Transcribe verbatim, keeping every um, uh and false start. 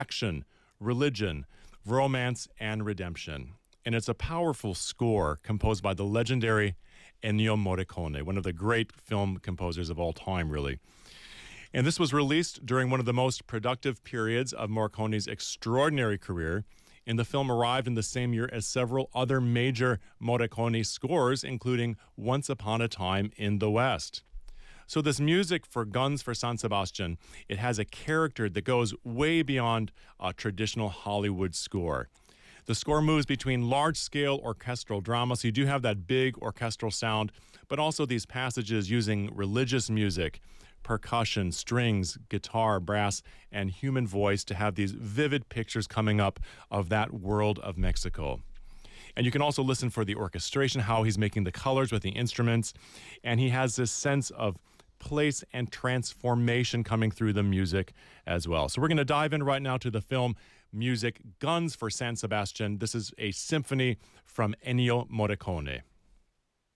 action, religion, romance, and redemption. And it's a powerful score composed by the legendary Ennio Morricone, one of the great film composers of all time, really. And this was released during one of the most productive periods of Morricone's extraordinary career, and the film arrived in the same year as several other major Morricone scores, including Once Upon a Time in the West. So this music for Guns for San Sebastian, it has a character that goes way beyond a traditional Hollywood score. The score moves between large-scale orchestral drama, so you do have that big orchestral sound, but also these passages using religious music, percussion, strings, guitar, brass, and human voice to have these vivid pictures coming up of that world of Mexico. And you can also listen for the orchestration, how he's making the colors with the instruments, and he has this sense of place and transformation coming through the music as well. So we're going to dive in right now to the film music Guns for San Sebastian. This is a symphony from Ennio Morricone.